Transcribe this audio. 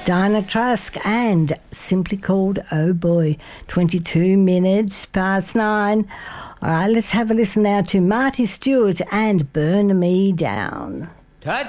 Dinah Trask and Simply Called Oh Boy, 22 minutes past 9. All right, let's have a listen now to Marty Stewart and Burn Me Down.